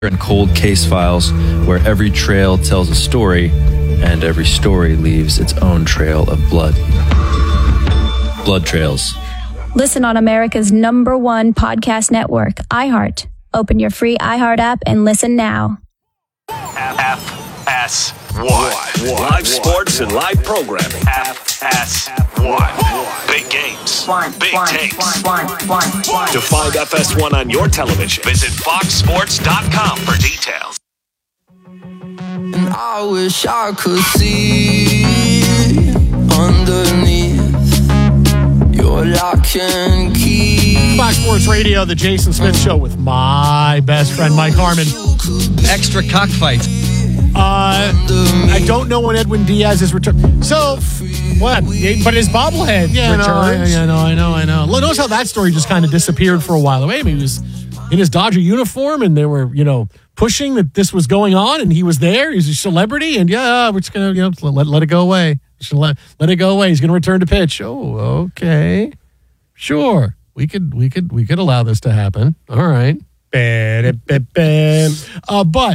and cold case files where every trail tells a story and every story leaves its own trail of blood. Blood Trails. Listen on America's #1 podcast network, iHeart. Open your free iHeart app and listen now. FS1. Live sports and live programming. FS1. Big games. Big takes. To find FS1 on your television, visit foxsports.com for details. And I wish I could see underneath your lock and key. Fox Sports Radio, the Jason Smith Show with my best friend Mike Harmon. Extra cockfights. I don't know when Edwin Diaz is returned. So, what? But his bobblehead returns. I know. Notice how that story just kind of disappeared for a while. Wait, he was in his Dodger uniform, and they were, pushing that this was going on, and he was there. He's a celebrity, and we're just gonna, let it go away. Let it go away. He's gonna return to pitch. Oh, okay, sure. We could allow this to happen. All right. But.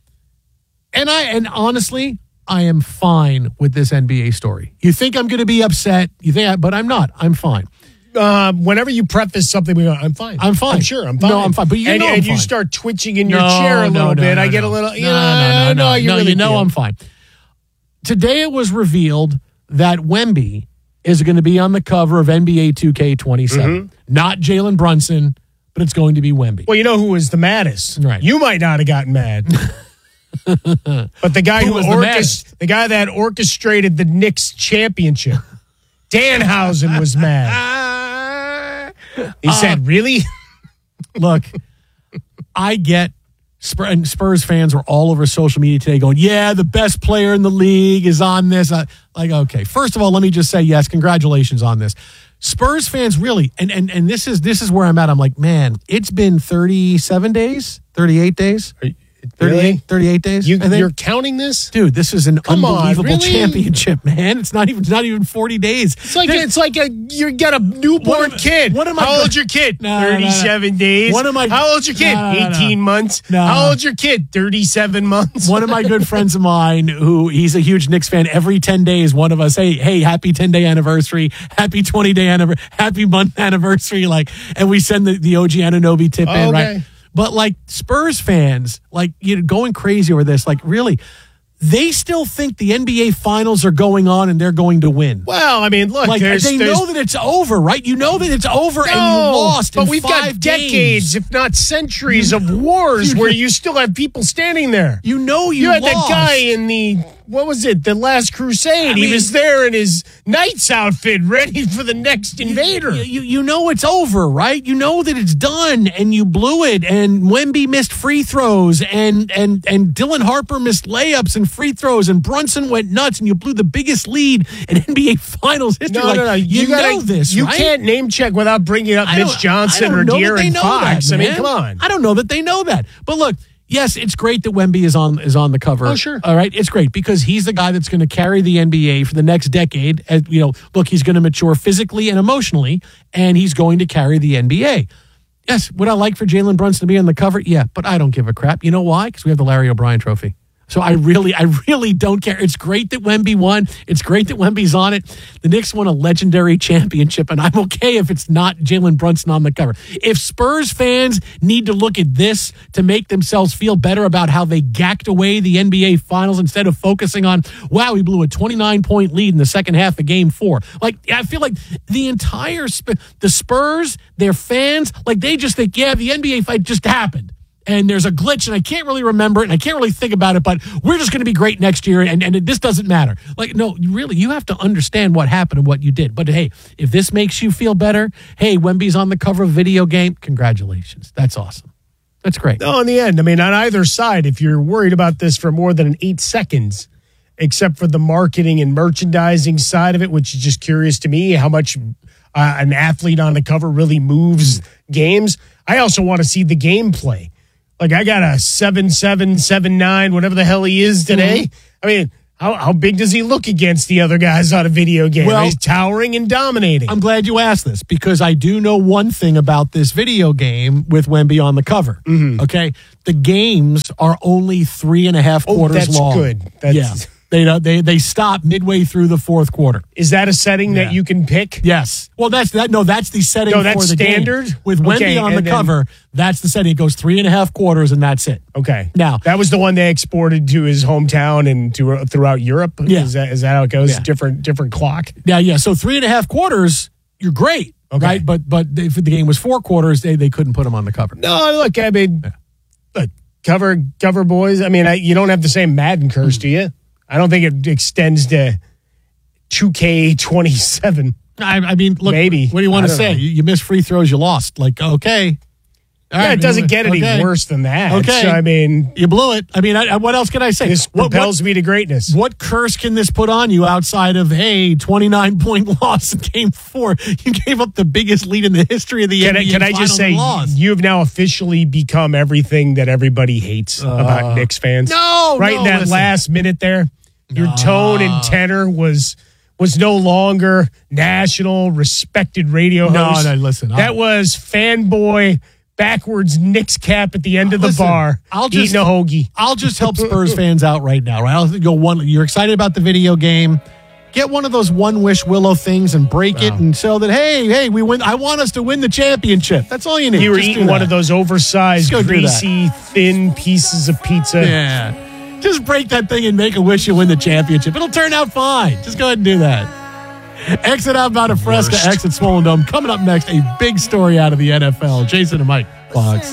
And honestly, I am fine with this NBA story. You think I'm going to be upset? But I'm not. I'm fine. Whenever you preface something, I'm fine. I'm fine. I'm sure. I'm fine. No, I'm fine. But I'm fine. You start twitching in your chair a little bit. I get a little. I'm fine. Today it was revealed that Wemby is going to be on the cover of NBA 2K27. Mm-hmm. Not Jalen Brunson, but it's going to be Wemby. Well, you know who was the maddest? Right. You might not have gotten mad. But the guy the guy that orchestrated the Knicks championship, Danhausen, was mad. He said, "Really?" Look, I get Spurs fans were all over social media today going, "Yeah, the best player in the league is on this." Okay, first of all, let me just say yes, congratulations on this. Spurs fans really, and this is where I'm at. I'm like, man, it's been 37 days, 38 days. 38 days. You're counting this, dude. This is an unbelievable championship, man. It's not even 40 days. It's like you got a newborn kid. How old's your kid? 37 days. How old's your kid? 18 months. How old's your kid? 37 months. One of my good friends of mine, who he's a huge Knicks fan. Every 10 days, one of us, hey, happy 10-day anniversary, happy 20-day anniversary, happy month anniversary, and we send the OG Anunoby tip in, right? But Spurs fans, going crazy over this, really, they still think the NBA finals are going on and they're going to win. Well, I mean, look, they know that it's over, right? You know that it's over and you lost. But we've got decades, if not centuries, of wars where you still have people standing there. You had lost. that guy in the Last Crusade. He was there in his knight's outfit, ready for the next invader. You know it's over, right? You know that it's done, and you blew it. And Wemby missed free throws, and Dylan Harper missed layups and free throws, and Brunson went nuts, and you blew the biggest lead in NBA Finals history. No. You know this, You right? can't name check without bringing up Mitch Johnson or De'Aaron Fox. That, I mean, come on. I don't know that they know that. But look, yes, it's great that Wemby is on the cover. Oh, sure. All right, it's great because he's the guy that's going to carry the NBA for the next decade. Look, he's going to mature physically and emotionally, and he's going to carry the NBA. Yes, would I like for Jalen Brunson to be on the cover? Yeah, but I don't give a crap. You know why? Because we have the Larry O'Brien Trophy. So I really don't care. It's great that Wemby won. It's great that Wemby's on it. The Knicks won a legendary championship, and I'm okay if it's not Jalen Brunson on the cover. If Spurs fans need to look at this to make themselves feel better about how they gacked away the NBA Finals instead of focusing on, wow, we blew a 29-point lead in the second half of Game 4. I feel like the entire the Spurs, their fans, they just think, yeah, the NBA fight just happened. And there's a glitch, and I can't really remember it, and I can't really think about it, but we're just going to be great next year, and this doesn't matter. No, really, you have to understand what happened and what you did. But, hey, if this makes you feel better, hey, Wemby's on the cover of a video game, congratulations. That's awesome. That's great. No, in the end, I mean, on either side, if you're worried about this for more than 8 seconds, except for the marketing and merchandising side of it, which is just curious to me, how much an athlete on the cover really moves games, I also want to see the gameplay. I got a 7-7, 7-9, whatever the hell he is today. Mm-hmm. I mean, How big does he look against the other guys on a video game? Well, he's towering and dominating. I'm glad you asked this because I do know one thing about this video game with Wemby on the cover. Mm-hmm. Okay, the games are only 3.5 quarters long. That's good. They stop midway through the fourth quarter. Is that a setting that you can pick? Yes. Well, that's the setting No, that's for the standard? game. With Wemby on the cover, that's the setting. It goes 3.5 quarters, and that's it. Okay. Now that was the one they exported to his hometown and throughout Europe. Yeah. Is that how it goes? Yeah. Different clock. Yeah. So 3.5 quarters, you're great, okay. right? But if the game was 4 quarters, they couldn't put them on the cover. No, look, I mean, look, cover boys. I mean, you don't have the same Madden curse, do you? I don't think it extends to 2K27. I mean, look, maybe. What do you want to say? You missed free throws, you lost. Like, okay. It doesn't get any worse than that. Okay. So, I mean, you blew it. I mean, what else can I say? This propels me to greatness. What curse can this put on you outside of, 29-point loss in Game 4? You gave up the biggest lead in the history of the NBA. Can I just say, you have now officially become everything that everybody hates about Knicks fans? Right in that last minute there, your tone and tenor was no longer national respected radio host. No, listen. That was fanboy backwards Knicks cap at the end of the bar. Eating a hoagie. I'll just help Spurs fans out right now. Right? I'll go one. You're excited about the video game. Get one of those one wish willow things and break it and show that hey, we win. I want us to win the championship. That's all you need. You were just eating one of those oversized, greasy, thin pieces of pizza. Yeah. Just break that thing and make a wish you win the championship. It'll turn out fine. Just go ahead and do that. Exit out about a Fresca, exit Swollen Dome. Coming up next, a big story out of the NFL. Jason and Mike, Fox.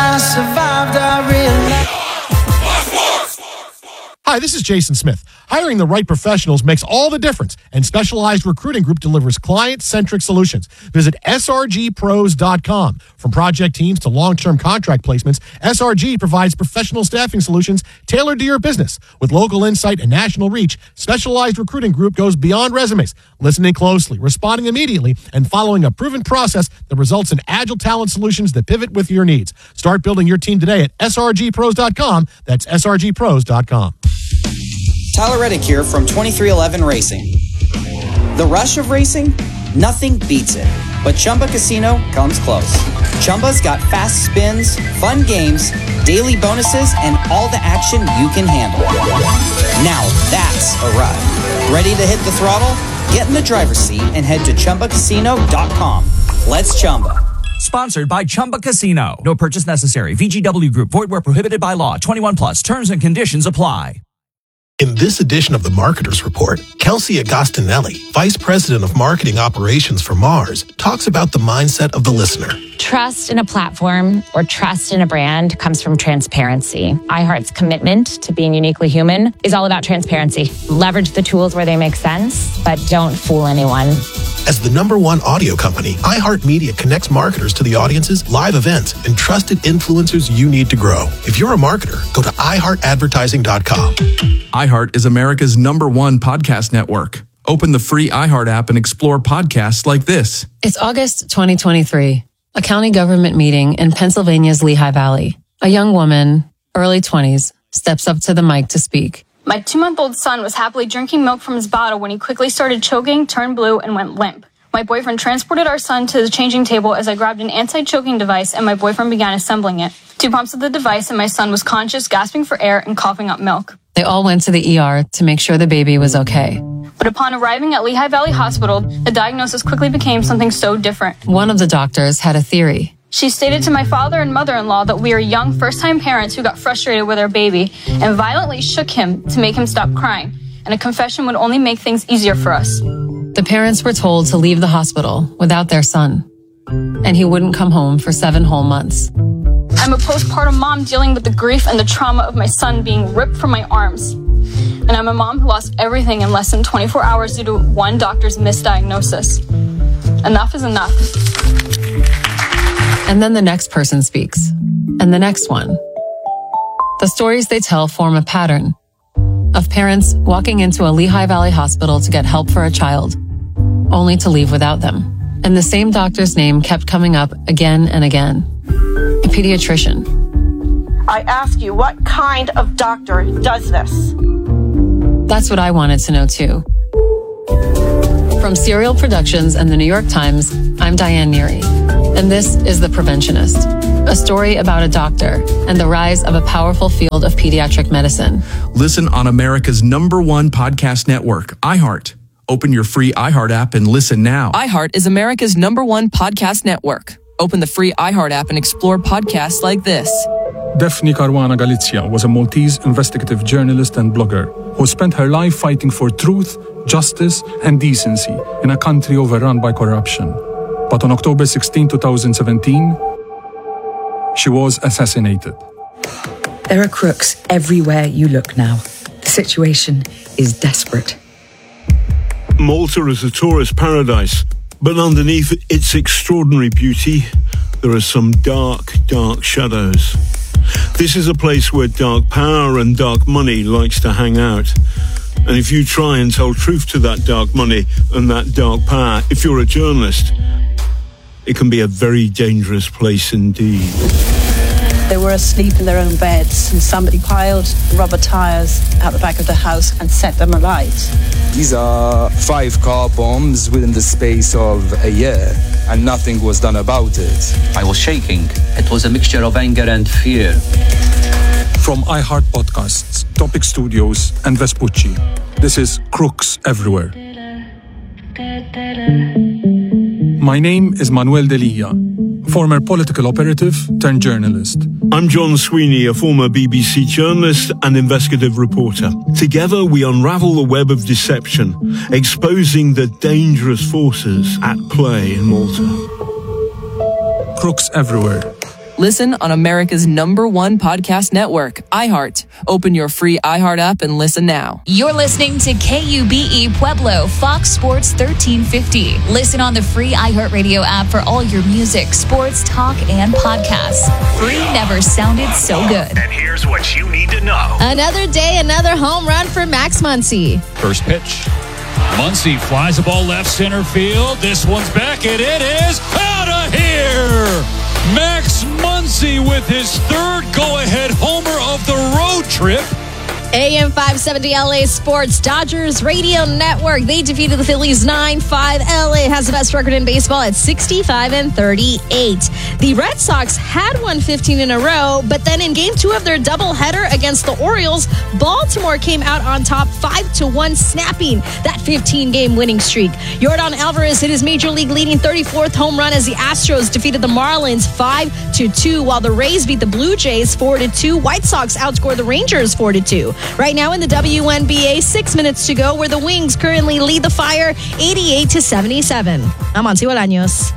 Hi, this is Jason Smith. Hiring the right professionals makes all the difference, and Specialized Recruiting Group delivers client-centric solutions. Visit srgpros.com. From project teams to long-term contract placements, SRG provides professional staffing solutions tailored to your business. With local insight and national reach, Specialized Recruiting Group goes beyond resumes, listening closely, responding immediately, and following a proven process that results in agile talent solutions that pivot with your needs. Start building your team today at srgpros.com. That's srgpros.com. Tyler Reddick here from 2311 Racing. The rush of racing? Nothing beats it. But Chumba Casino comes close. Chumba's got fast spins, fun games, daily bonuses, and all the action you can handle. Now that's a ride. Ready to hit the throttle? Get in the driver's seat and head to ChumbaCasino.com. Let's Chumba. Sponsored by Chumba Casino. No purchase necessary. VGW Group. Void where prohibited by law. 21 plus. Terms and conditions apply. In this edition of the Marketers Report, Kelsey Agostinelli, Vice President of Marketing Operations for Mars, talks about the mindset of the listener. Trust in a platform or trust in a brand comes from transparency. iHeart's commitment to being uniquely human is all about transparency. Leverage the tools where they make sense, but don't fool anyone. As the #1 audio company, iHeartMedia connects marketers to the audiences, live events, and trusted influencers you need to grow. If you're a marketer, go to iHeartAdvertising.com. iHeart is America's #1 podcast network. Open the free iHeart app and explore podcasts like this. It's August 2023, a county government meeting in Pennsylvania's Lehigh Valley. A young woman, early 20s, steps up to the mic to speak. My 2-month-old son was happily drinking milk from his bottle when he quickly started choking, turned blue, and went limp. My boyfriend transported our son to the changing table as I grabbed an anti-choking device and my boyfriend began assembling it. 2 pumps of the device and my son was conscious, gasping for air and coughing up milk. They all went to the ER to make sure the baby was okay. But upon arriving at Lehigh Valley Hospital, the diagnosis quickly became something so different. One of the doctors had a theory. She stated to my father and mother-in-law that we are young first-time parents who got frustrated with our baby and violently shook him to make him stop crying, and a confession would only make things easier for us. The parents were told to leave the hospital without their son, and he wouldn't come home for 7 whole months. I'm a postpartum mom dealing with the grief and the trauma of my son being ripped from my arms. And I'm a mom who lost everything in less than 24 hours due to one doctor's misdiagnosis. Enough is enough. And then the next person speaks, and the next one. The stories they tell form a pattern of parents walking into a Lehigh Valley hospital to get help for a child, only to leave without them. And the same doctor's name kept coming up again and again. A pediatrician. I ask you, what kind of doctor does this? That's what I wanted to know too. From Serial Productions and the New York Times, I'm Diane Neary, and this is The Preventionist, a story about a doctor and the rise of a powerful field of pediatric medicine. Listen on America's #1 podcast network, iHeart. Open your free iHeart app and listen now. iHeart is America's #1 podcast network. Open the free iHeart app and explore podcasts like this. Daphne Caruana Galizia was a Maltese investigative journalist and blogger who spent her life fighting for truth, justice, and decency in a country overrun by corruption. But on October 16, 2017, she was assassinated. There are crooks everywhere you look now. The situation is desperate. Malta is a tourist paradise, but underneath its extraordinary beauty, there are some dark, dark shadows. This is a place where dark power and dark money likes to hang out. And if you try and tell truth to that dark money and that dark power, if you're a journalist, it can be a very dangerous place indeed. They were asleep in their own beds and somebody piled rubber tires out the back of the house and set them alight. These are 5 car bombs within the space of a year, and nothing was done about it. I was shaking. It was a mixture of anger and fear. From iHeart Podcasts, Topic Studios, and Vespucci, this is Crooks Everywhere. My name is Manuel Delia, former political operative turned journalist. I'm John Sweeney, a former BBC journalist and investigative reporter. Together, we unravel the web of deception, exposing the dangerous forces at play in Malta. Crooks Everywhere. Listen on America's #1 podcast network, iHeart. Open your free iHeart app and listen now. You're listening to KUBE Pueblo, Fox Sports 1350. Listen on the free iHeartRadio app for all your music, sports, talk, and podcasts. Free never sounded so good. And here's what you need to know. Another day, another home run for Max Muncy. First pitch. Muncy flies the ball left center field. This one's back, and it is out of here. Max Muncy with his third go-ahead homer of the road trip. AM 570 LA Sports Dodgers Radio Network. They defeated the Phillies 9-5. LA has the best record in baseball at 65-38. The Red Sox had won 15 in a row, but then in game 2 of their doubleheader against the Orioles, Baltimore came out on top 5-1, snapping that 15-game winning streak. Yordan Alvarez hit his major league leading 34th home run as the Astros defeated the Marlins 5-2, while the Rays beat the Blue Jays 4-2. White Sox outscored the Rangers 4-2. Right now in the WNBA, 6 minutes to go, where the Wings currently lead the Fire 88-77. I'm Monty Bolaños.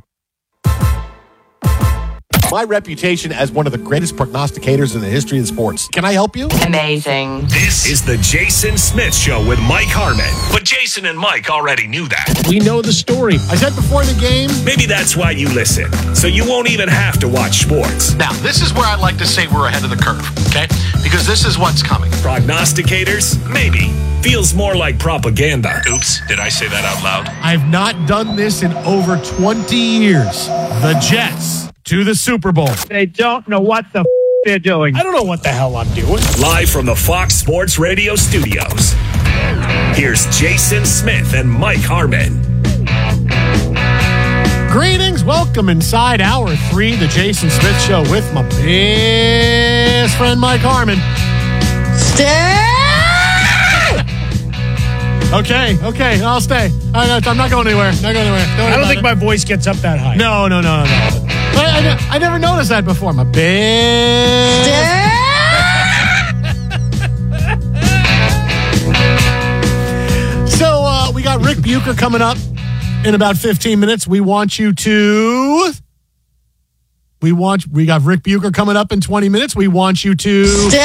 My reputation as one of the greatest prognosticators in the history of sports. Can I help you? Amazing. This is the Jason Smith Show with Mike Harmon. But Jason and Mike already knew that. We know the story. I said before the game. Maybe that's why you listen. So you won't even have to watch sports. Now, this is where I'd like to say we're ahead of the curve, okay? Because this is what's coming. Prognosticators? Maybe. Feels more like propaganda. Oops, did I say that out loud? I've not done this in over 20 years. The Jets to the Super Bowl. They don't know what the they're doing. I don't know what the hell I'm doing. Live from the Fox Sports Radio studios, here's Jason Smith and Mike Harmon. Greetings, welcome inside Hour 3, the Jason Smith Show with my best friend Mike Harmon. Stay! Okay, I'll stay. I'm not going anywhere. I don't think my voice gets up that high. No. I never noticed that before. My best. So we got Rick Bucher coming up in about 15 minutes. We got Rick Bucher coming up in 20 minutes. We want you to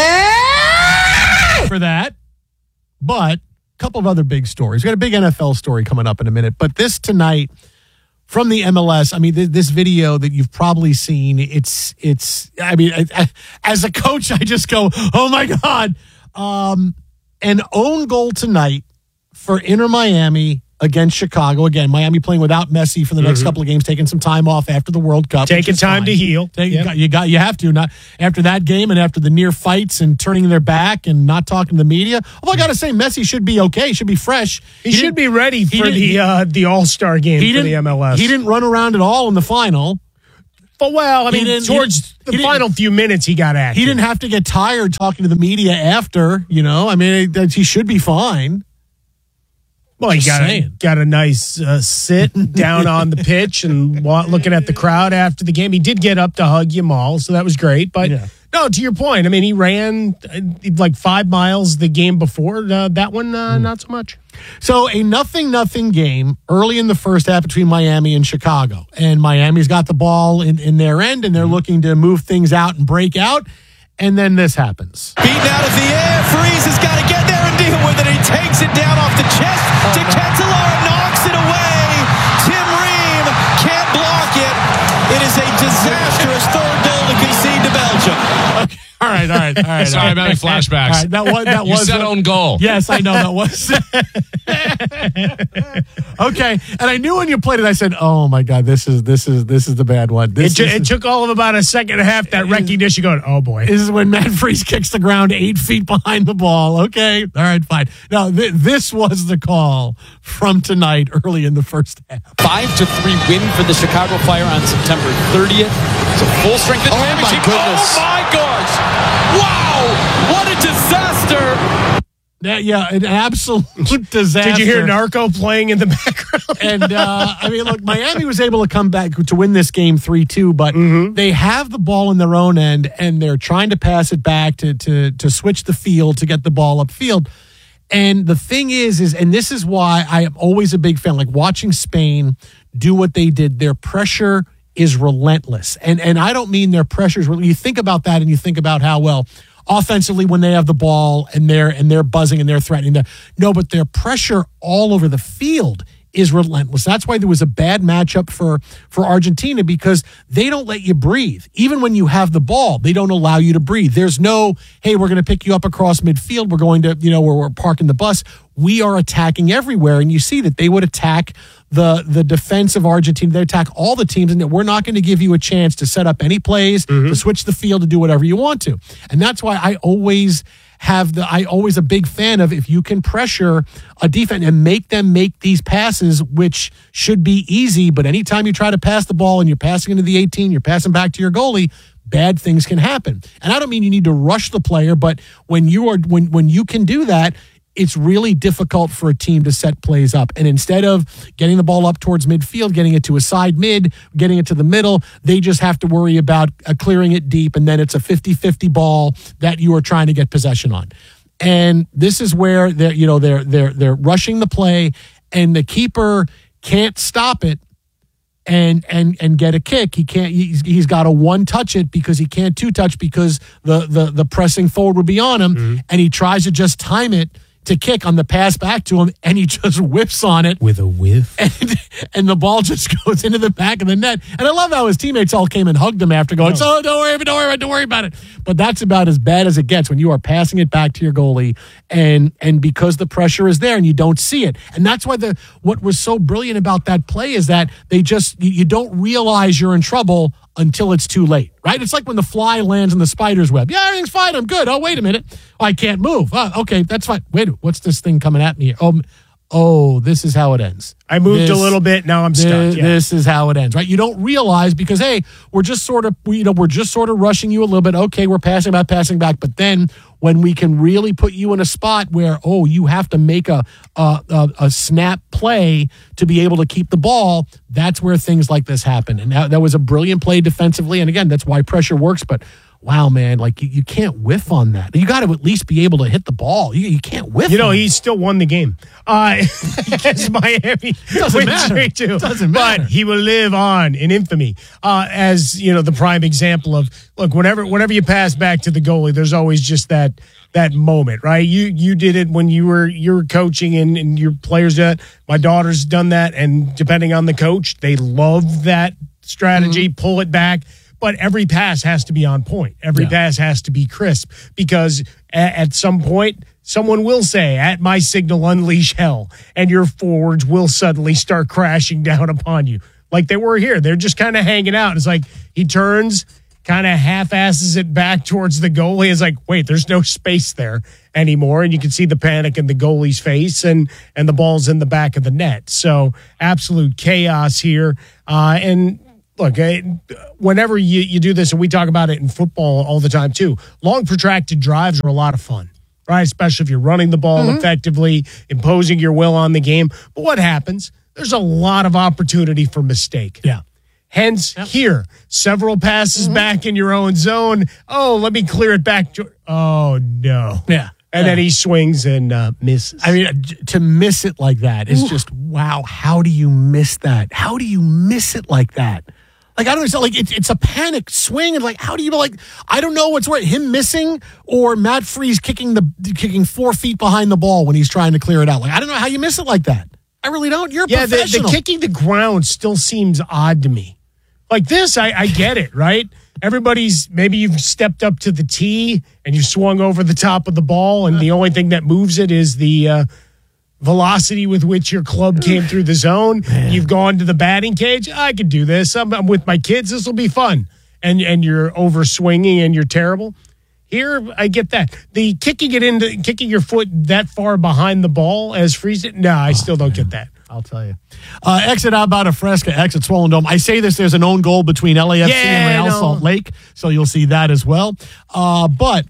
for that. But a couple of other big stories. We got a big NFL story coming up in a minute. But this tonight from the MLS, I mean, this video that you've probably seen, it's as a coach, I just go, oh my God. An own goal tonight for Inter Miami against Chicago. Again, Miami playing without Messi for the next couple of games, taking some time off after the World Cup. Taking time to heal. You have to. Not after that game and after the near fights and turning their back and not talking to the media. Although I got to say, Messi should be okay. He should be fresh. He should be ready for the All-Star game for the MLS. He didn't run around at all in the final. But, well, I mean, towards the final few minutes, he got active. He didn't have to get tired talking to the media after, I mean, he should be fine. Well, he got a nice sit down on the pitch and looking at the crowd after the game. He did get up to hug Yamal, so that was great. But, no, to your point, I mean, he ran like 5 miles the game before. That one, not so much. So a 0-0 game early in the first half between Miami and Chicago. And Miami's got the ball in their end, and they're looking to move things out and break out. And then this happens. Beaten out of the air. Freeze has got to get there and deal with it. He takes it down off the chest to Ketelaere, knocks it away. Tim Ream can't block it. It is a disastrous third goal to concede to Belgium. Okay. All right. Sorry, I'm having flashbacks. All right, that you was said own goal. Yes, I know that was. Okay, and I knew when you played it, I said, "Oh my God, this is the bad one." It took all of about a second and a half that recognition going. Oh boy, this is when Matt Freese kicks the ground 8 feet behind the ball. Okay, all right, fine. Now this was the call from tonight, early in the first half. 5-3 win for the Chicago Fire on September 30th. It's a full strength championship. Goodness. Oh my gosh! Wow, what a disaster! An absolute disaster. Did you hear Narco playing in the background? And, I mean, look, Miami was able to come back to win this game 3-2, but they have the ball in their own end, and they're trying to pass it back to switch the field, to get the ball upfield. And the thing is, and this is why I am always a big fan, like watching Spain do what they did, their pressure is relentless. And I don't mean their pressure is relentless. You think about that and you think about how, well, offensively when they have the ball and they're buzzing and they're threatening. No, but their pressure all over the field is relentless. That's why there was a bad matchup for Argentina, because they don't let you breathe. Even when you have the ball, they don't allow you to breathe. There's no, hey, we're going to pick you up across midfield. We're going to, we're parking the bus. We are attacking everywhere. And you see that they would attack the defense of Argentina. They attack all the teams, and we're not going to give you a chance to set up any plays, to switch the field, to do whatever you want to. And that's why I always a big fan of, if you can pressure a defense and make them make these passes, which should be easy, but anytime you try to pass the ball and you're passing into the 18, you're passing back to your goalie, bad things can happen. And I don't mean you need to rush the player, but when you can do that, it's really difficult for a team to set plays up. And instead of getting the ball up towards midfield, getting it to a side mid, getting it to the middle, they just have to worry about clearing it deep, and then it's a 50-50 ball that you are trying to get possession on. And this is where they're rushing the play, and the keeper can't stop it and get a kick. He can't. He's got to one touch it, because he can't two touch, because the pressing forward would be on him, and he tries to just time it to kick on the pass back to him, and he just whiffs on it with a whiff, and the ball just goes into the back of the net. And I love how his teammates all came and hugged him after, going, "So don't worry about it." But that's about as bad as it gets when you are passing it back to your goalie, and because the pressure is there and you don't see it. And that's why what was so brilliant about that play is that you don't realize you're in trouble until it's too late, right? It's like when the fly lands in the spider's web. Yeah, everything's fine. I'm good. Oh, wait a minute. Oh, I can't move. Oh, okay, that's fine. Wait, what's this thing coming at me here? Oh, this is how it ends. I moved a little bit. Now I'm stuck. Yeah. This is how it ends, right? You don't realize, because, hey, we're just sort of rushing you a little bit. Okay, we're passing back. But then when we can really put you in a spot where, you have to make a snap play to be able to keep the ball, that's where things like this happen. And that was a brilliant play defensively. And again, that's why pressure works. But wow, man, like you can't whiff on that. You got to at least be able to hit the ball. You can't whiff. He still won the game against Miami. Doesn't matter. Doesn't matter. But he will live on in infamy as the prime example of, look, whenever you pass back to the goalie, there's always just that moment, right? You did it when you were coaching and your players did it. My daughter's done that, and depending on the coach, they love that strategy. Pull it back. but every pass has to be on point. Every pass has to be crisp because at some point, someone will say, at my signal, unleash hell, and your forwards will suddenly start crashing down upon you like they were here. They're just kind of hanging out. It's like he turns, kind of half-asses it back towards the goalie. It's like, wait, there's no space there anymore, and you can see the panic in the goalie's face, and the ball's in the back of the net. So absolute chaos here. And look, whenever you do this, and we talk about it in football all the time too, long protracted drives are a lot of fun, right? Especially if you're running the ball effectively, imposing your will on the game. But what happens? There's a lot of opportunity for mistake. Yeah. Hence, here, several passes back in your own zone. Oh, let me clear it back. Oh, no. Yeah. And then he swings and misses. I mean, to miss it like that is just, wow, how do you miss that? How do you miss it like that? Like, I don't understand. Like, it's a panic swing. And, like, how do you, like, I don't know what's right. Him missing or Matt Freese kicking 4 feet behind the ball when he's trying to clear it out. Like, I don't know how you miss it like that. I really don't. You're a professional. The kicking the ground still seems odd to me. Like this, I get it, right? Maybe you've stepped up to the tee and you swung over the top of the ball, and the only thing that moves it is the velocity with which your club came through the zone. Man. You've gone to the batting cage. I could do this. I'm with my kids. This will be fun. And you're over swinging and you're terrible. Here, I get that. The kicking your foot that far behind the ball as Freeze it. No, I still don't get that. I'll tell you. Exit Alberta Fresca, exit Swollen Dome. I say this, there's an own goal between LAFC and Real Salt Lake, so you'll see that as well. But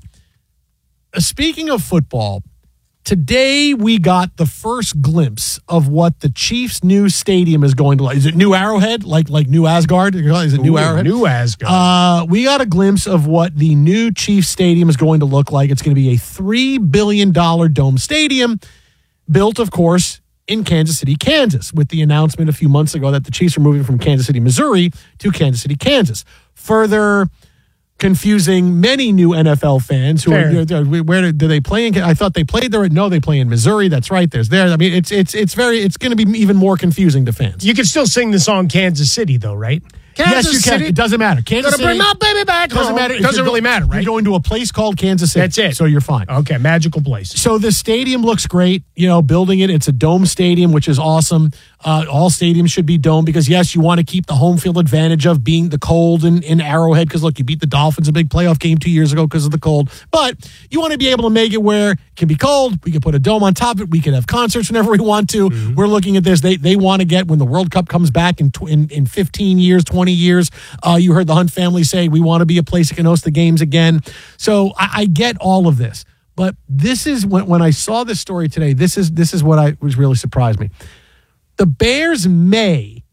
speaking of football, today we got the first glimpse of what the Chiefs' new stadium is going to look like. Is it New Arrowhead? Like New Asgard? Is it New Arrowhead? New Asgard. We got a glimpse of what the new Chiefs stadium is going to look like. It's going to be a $3 billion dome stadium built, of course, in Kansas City, Kansas, with the announcement a few months ago that the Chiefs are moving from Kansas City, Missouri to Kansas City, Kansas. Further confusing many new NFL fans who are, where do they play in? I thought they played there. No, they play in Missouri. That's right. There's there. I mean, it's going to be even more confusing to fans. You can still sing the song Kansas City though, right? Yes, you can. City. It doesn't matter. Kansas City. Bring my baby back. Doesn't matter. It doesn't really matter, right? You're going to a place called Kansas City. That's it. So you're fine. Okay, magical place. So the stadium looks great. You know, building it. It's a dome stadium, which is awesome. All stadiums should be dome because, yes, you want to keep the home field advantage of being the cold in Arrowhead because, look, you beat the Dolphins a big playoff game 2 years ago because of the cold. But you want to be able to make it where it can be cold. We can put a dome on top of it. We can have concerts whenever we want to. Mm-hmm. We're looking at this. They want to get, when the World Cup comes back in 15 years, 20 years, you heard the Hunt family say, we want to be a place that can host the games again. So I get all of this. But this is, when I saw this story today, this is what was really surprised me. The Bears may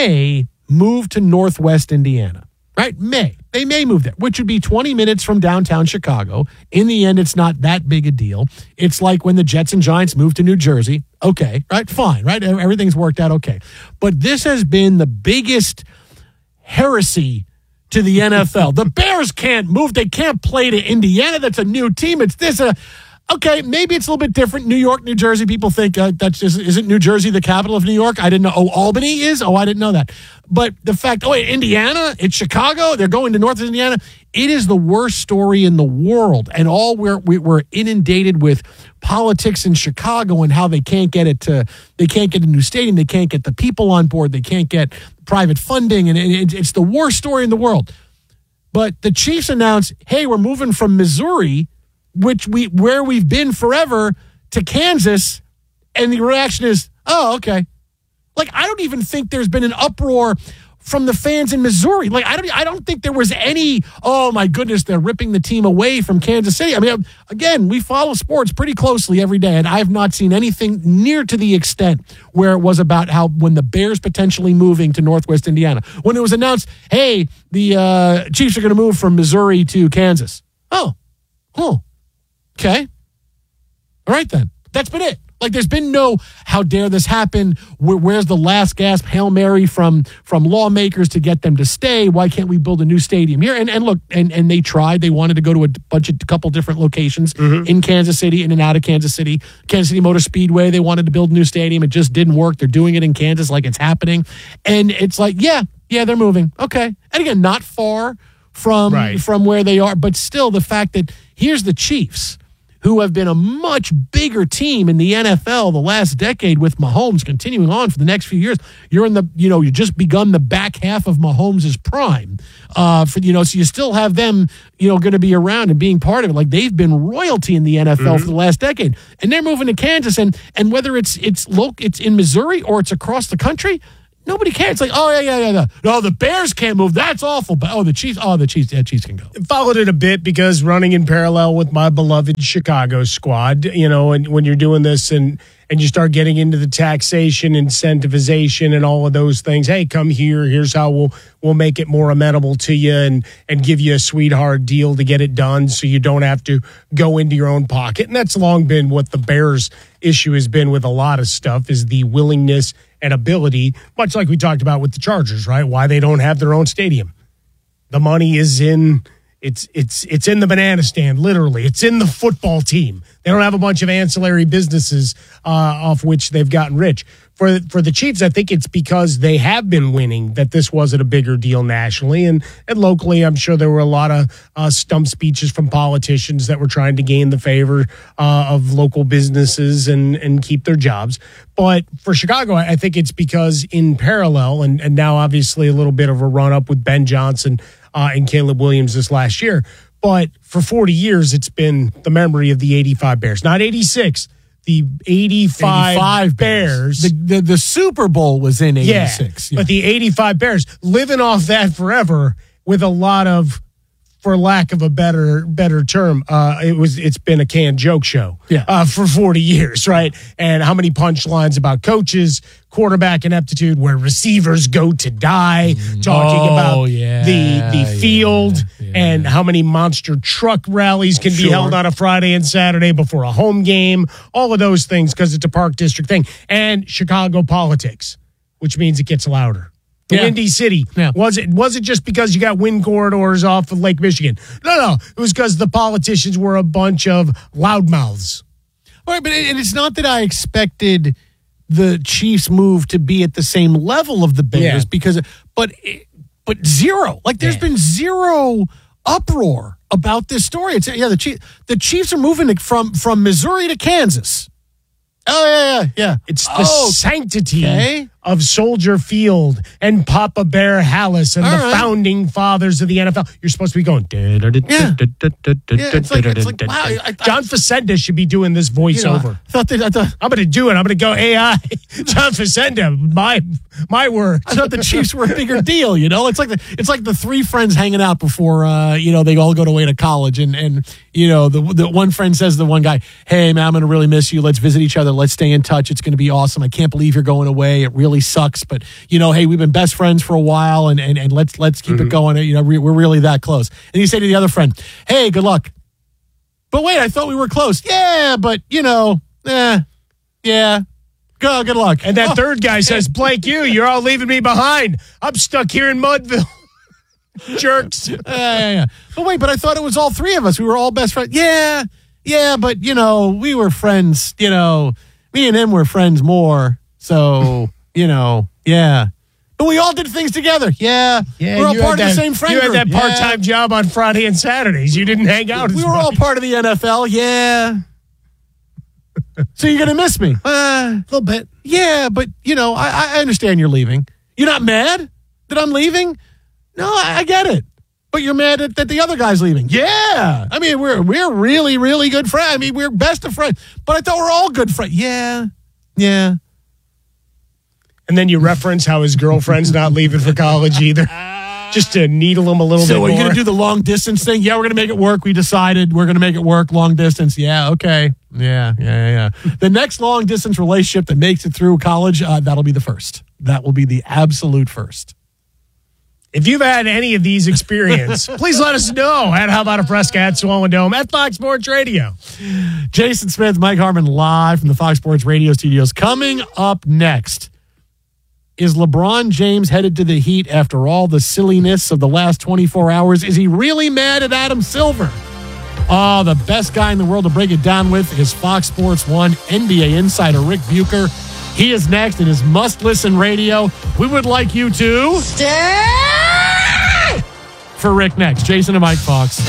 move to Northwest Indiana, right? They may move there, which would be 20 minutes from downtown Chicago. In the end, it's not that big a deal. It's like when the Jets and Giants moved to New Jersey. Okay, right? Fine, right? Everything's worked out okay. But this has been the biggest heresy to the NFL. The Bears can't move. They can't play to Indiana. That's a new team. It's this. Okay, maybe it's a little bit different. New York, New Jersey, people think that's just, isn't New Jersey the capital of New York? I didn't know. Oh, Albany is? Oh, I didn't know that. But the fact, Indiana, it's Chicago, they're going to North Indiana. It is the worst story in the world. And all we're inundated with politics in Chicago and how they can't get a new stadium. They can't get the people on board. They can't get private funding. And it's the worst story in the world. But the Chiefs announced, hey, we're moving from Missouri, where we've been forever, to Kansas, and the reaction is, oh, okay. Like, I don't even think there's been an uproar from the fans in Missouri. Like, I don't think there was any, oh my goodness, they're ripping the team away from Kansas City. I mean, again, we follow sports pretty closely every day, and I have not seen anything near to the extent where it was about how when the Bears potentially moving to Northwest Indiana. When it was announced, hey, the Chiefs are going to move from Missouri to Kansas. Oh, okay. All right, then. That's been it. Like, there's been no, how dare this happen? Where's the last gasp Hail Mary from lawmakers to get them to stay? Why can't we build a new stadium here? And look, and they tried. They wanted to go to a couple different locations in Kansas City, in and out of Kansas City. Kansas City Motor Speedway, they wanted to build a new stadium. It just didn't work. They're doing it in Kansas like it's happening. And it's like, yeah, Yeah, they're moving. Okay. And again, not far from where they are, but still the fact that here's the Chiefs, who have been a much bigger team in the NFL the last decade with Mahomes continuing on for the next few years. You're in the, you just begun the back half of Mahomes' prime. So you still have them, going to be around and being part of it. Like they've been royalty in the NFL for the last decade. And they're moving to Kansas, and whether it's in Missouri or it's across the country, nobody cares. It's like, oh, yeah. No, the Bears can't move. That's awful. But, the Chiefs can go. Followed it a bit because running in parallel with my beloved Chicago squad, and when you're doing this and you start getting into the taxation, incentivization, and all of those things, hey, come here. Here's how we'll make it more amenable to you and give you a sweetheart deal to get it done so you don't have to go into your own pocket. And that's long been what the Bears issue has been with a lot of stuff, is the willingness and ability, much like we talked about with the Chargers, right? Why they don't have their own stadium. The money is in it's in the banana stand, literally. It's in the football team. They don't have a bunch of ancillary businesses off which they've gotten rich. For the Chiefs, I think it's because they have been winning that this wasn't a bigger deal nationally. And locally, I'm sure there were a lot of stump speeches from politicians that were trying to gain the favor of local businesses and keep their jobs. But for Chicago, I think it's because in parallel, and now obviously a little bit of a run-up with Ben Johnson and Caleb Williams this last year. But for 40 years, it's been the memory of the 85 Bears. Not 86, the 85 Bears. The Super Bowl was in 86. Yeah, but the 85 Bears, living off that forever with a lot of, for lack of a better term, it's been a canned joke show for 40 years, right? And how many punchlines about coaches, quarterback ineptitude, where receivers go to die, talking about the field and how many monster truck rallies can be held on a Friday and Saturday before a home game, all of those things because it's a Park District thing. And Chicago politics, which means it gets louder. The Windy City. Yeah. Was it just because you got wind corridors off of Lake Michigan? No. It was because the politicians were a bunch of loudmouths. All right, but it's not that I expected the Chiefs move to be at the same level of the Bears but zero. Like there's been zero uproar about this story. It's the Chiefs are moving from Missouri to Kansas. Oh, yeah. It's the sanctity of Soldier Field and Papa Bear Hallis and the founding fathers of the NFL. You're supposed to be going. It's like wow. John Facenda should be doing this voiceover. I'm going to do it. I'm going to go AI. John Facenda, my word. I thought the Chiefs were a bigger deal. It's like the three friends hanging out before they all go away to college, and the one friend says to the one guy, "Hey man, I'm going to really miss you. Let's visit each other. Let's stay in touch. It's going to be awesome. I can't believe you're going away. It really sucks, but hey, we've been best friends for a while, and let's keep it going. We're really that close." And you say to the other friend, "Hey, good luck." But wait, I thought we were close. Yeah, but yeah. Good luck. And that third guy says, "Blake, you're all leaving me behind. I'm stuck here in Mudville." Jerks. Yeah. But wait, but I thought it was all three of us. We were all best friends. Yeah, but we were friends. Me and him were friends more. So, yeah. But we all did things together. Yeah. We're all part of the same friend group. You had that part-time job on Friday and Saturdays. You didn't hang out. We were all part of the NFL. Yeah. So you're going to miss me? A little bit. Yeah, but, I understand you're leaving. You're not mad that I'm leaving? No, I get it. But you're mad that the other guy's leaving. Yeah. I mean, we're really, really good friends. I mean, we're best of friends. But I thought we're all good friends. Yeah. And then you reference how his girlfriend's not leaving for college either. Just to needle him a little bit more. So are you going to do the long distance thing? Yeah, we're going to make it work. We decided we're going to make it work. Long distance. Yeah, okay. Yeah. The next long distance relationship that makes it through college, that'll be the first. That will be the absolute first. If you've had any of these experiences, please let us know at How About a Fresca at Swollen Dome at Fox Sports Radio. Jason Smith, Mike Harmon live from the Fox Sports Radio studios. Coming up next, is LeBron James headed to the Heat after all the silliness of the last 24 hours? Is he really mad at Adam Silver? Oh, the best guy in the world to break it down with is Fox Sports 1 NBA insider Rick Bucher. He is next in his must-listen radio. We would like you to... Stay! For Rick next. Jason and Mike Fox.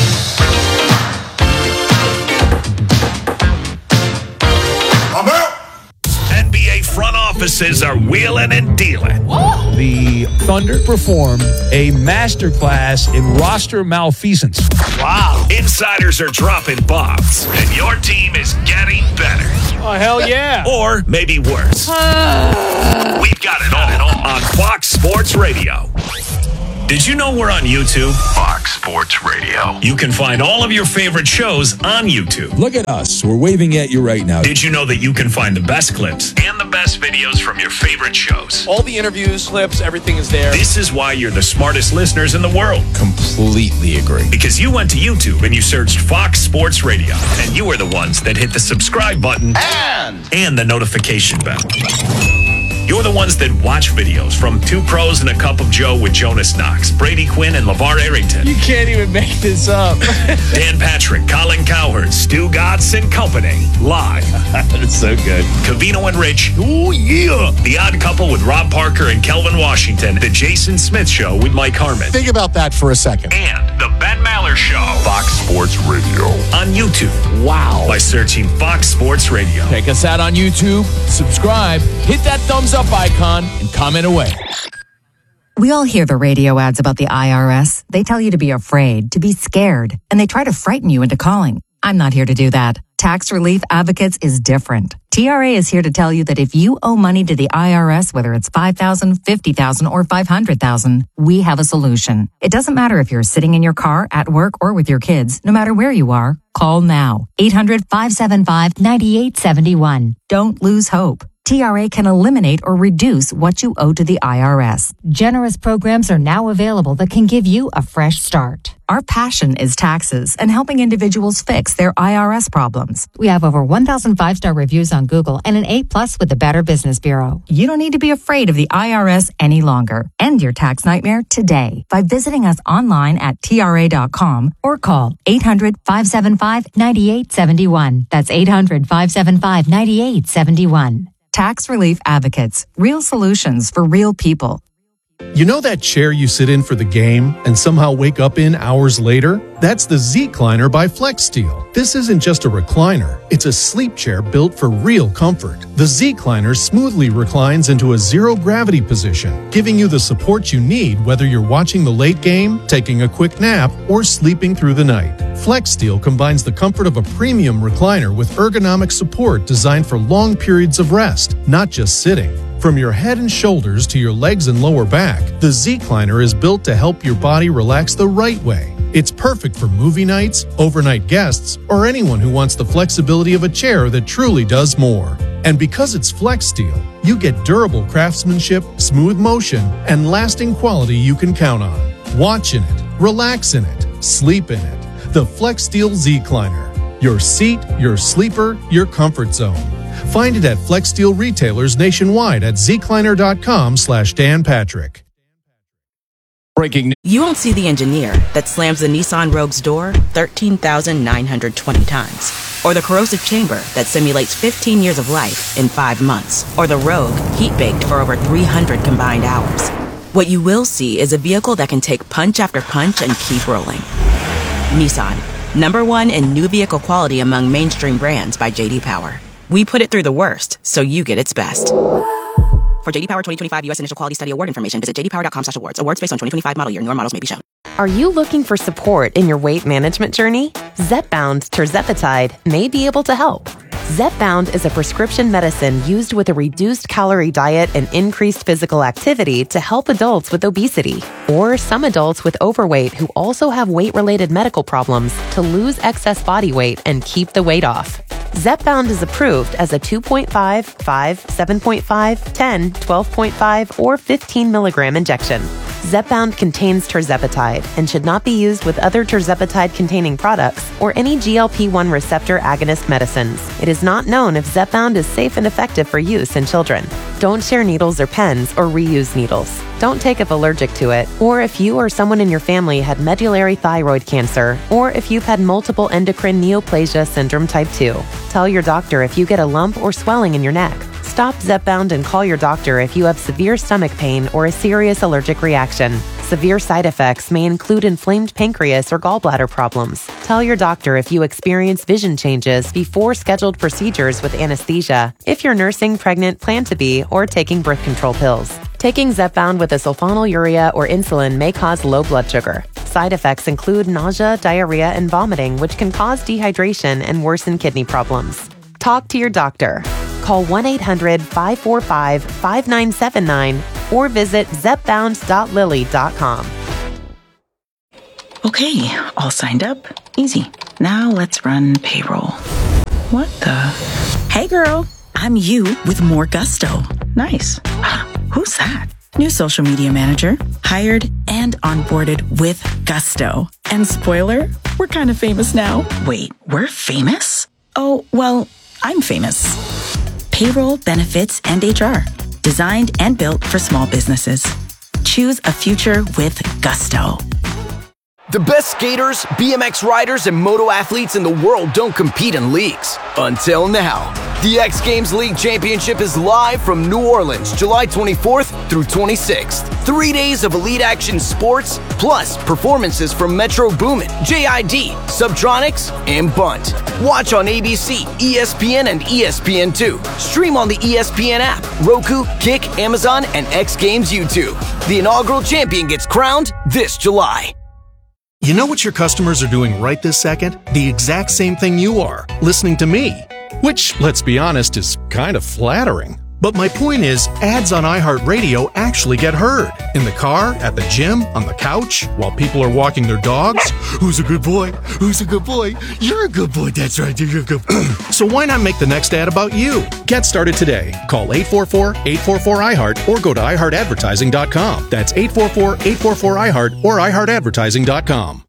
NBA front offices are wheeling and dealing. The Thunder performed a masterclass in roster malfeasance. Wow. Insiders are dropping bombs, and your team is getting better. Oh, hell yeah. Or maybe worse. We've got it all on Fox Sports Radio. Did you know we're on YouTube? Fox Sports Radio. You can find all of your favorite shows on YouTube. Look at us. We're waving at you right now. Did you know that you can find the best clips and the best videos from your favorite shows? All the interviews, clips, everything is there. This is why you're the smartest listeners in the world. Completely agree. Because you went to YouTube and you searched Fox Sports Radio, and you were the ones that hit the subscribe button and the notification bell. You're the ones that watch videos from Two Pros and a Cup of Joe with Jonas Knox, Brady Quinn, and LeVar Arrington. You can't even make this up. Dan Patrick, Colin Cowherd, Stu Gatz and Company. Live. That's so good. Covino and Rich. Oh, yeah. The Odd Couple with Rob Parker and Kelvin Washington. The Jason Smith Show with Mike Harmon. Think about that for a second. And the Ben Maller Show. Fox Sports Radio. On YouTube. Wow. By searching Fox Sports Radio. Check us out on YouTube. Subscribe. Hit that thumbs up icon and comment away. We all hear the radio ads about the IRS. They tell you to be afraid, to be scared, and they try to frighten you into calling. I'm not here to do that. Tax Relief Advocates is different. TRA is here to tell you that if you owe money to the IRS, whether it's $5,000, $50,000, or $500,000, we have a solution. It doesn't matter if you're sitting in your car, at work, or with your kids. No matter where you are, call now. 800-575-9871. Don't lose hope. TRA can eliminate or reduce what you owe to the IRS. Generous programs are now available that can give you a fresh start. Our passion is taxes and helping individuals fix their IRS problems. We have over 1,000 5-star reviews on Google and an A+ with the Better Business Bureau. You don't need to be afraid of the IRS any longer. End your tax nightmare today by visiting us online at TRA.com or call 800-575-9871. That's 800-575-9871. Tax Relief Advocates. Real solutions for real people. You know that chair you sit in for the game and somehow wake up in hours later? That's the Z-Cliner by FlexSteel. This isn't just a recliner. It's a sleep chair built for real comfort. The Z-Cliner smoothly reclines into a zero-gravity position, giving you the support you need whether you're watching the late game, taking a quick nap, or sleeping through the night. FlexSteel combines the comfort of a premium recliner with ergonomic support designed for long periods of rest, not just sitting. From your head and shoulders to your legs and lower back, the Z-Cliner is built to help your body relax the right way. It's perfect for movie nights, overnight guests, or anyone who wants the flexibility of a chair that truly does more. And because it's FlexSteel, you get durable craftsmanship, smooth motion, and lasting quality you can count on. Watch in it, relax in it, sleep in it. The FlexSteel Z-Cliner. Your seat, your sleeper, your comfort zone. Find it at FlexSteel retailers nationwide at zcliner.com/Dan Patrick. Breaking. You won't see the engineer that slams the Nissan Rogue's door 13,920 times. Or the corrosive chamber that simulates 15 years of life in 5 months. Or the Rogue heat-baked for over 300 combined hours. What you will see is a vehicle that can take punch after punch and keep rolling. Nissan, #1 in new vehicle quality among mainstream brands by J.D. Power. We put it through the worst, so you get its best. For J.D. Power 2025 U.S. Initial Quality Study Award information, visit jdpower.com/awards. Awards based on 2025 model year. Newer models may be shown. Are you looking for support in your weight management journey? Zepbound tirzepatide may be able to help. Zepbound is a prescription medicine used with a reduced calorie diet and increased physical activity to help adults with obesity or some adults with overweight who also have weight-related medical problems to lose excess body weight and keep the weight off. Zepbound is approved as a 2.5, 5, 7.5, 10, 12.5, or 15 milligram injection. Zepbound contains tirzepatide and should not be used with other tirzepatide-containing products or any GLP-1 receptor agonist medicines. It is not known if Zepbound is safe and effective for use in children. Don't share needles or pens or reuse needles. Don't take if allergic to it, or if you or someone in your family had medullary thyroid cancer, or if you've had multiple endocrine neoplasia syndrome type 2. Tell your doctor if you get a lump or swelling in your neck. Stop Zepbound and call your doctor if you have severe stomach pain or a serious allergic reaction. Severe side effects may include inflamed pancreas or gallbladder problems. Tell your doctor if you experience vision changes before scheduled procedures with anesthesia, if you're nursing, pregnant, plan to be, or taking birth control pills. Taking Zepbound with a sulfonylurea or insulin may cause low blood sugar. Side effects include nausea, diarrhea, and vomiting, which can cause dehydration and worsen kidney problems. Talk to your doctor. Call 1-800-545-5979 or visit zepbound.lilly.com. Okay, all signed up. Easy. Now let's run payroll. What the? Hey girl, I'm you with more gusto. Nice. Who's that? New social media manager, hired and onboarded with gusto. And spoiler, we're kind of famous now. Wait, we're famous? Oh, well, I'm famous. Payroll, benefits, and HR. Designed and built for small businesses. Choose a future with gusto. The best skaters, BMX riders, and moto athletes in the world don't compete in leagues. Until now. The X Games League Championship is live from New Orleans, July 24th through 26th. 3 days of elite action sports, plus performances from Metro Boomin, JID, Subtronics, and Bunt. Watch on ABC, ESPN, and ESPN2. Stream on the ESPN app, Roku, Kick, Amazon, and X Games YouTube. The inaugural champion gets crowned this July. You know what your customers are doing right this second? The exact same thing you are, listening to me. Which, let's be honest, is kind of flattering. But my point is, ads on iHeartRadio actually get heard. In the car, at the gym, on the couch, while people are walking their dogs. Who's a good boy? Who's a good boy? You're a good boy. That's right. You're a good boy. So why not make the next ad about you? Get started today. Call 844-844-iHeart or go to iHeartAdvertising.com. That's 844-844-iHeart or iHeartAdvertising.com.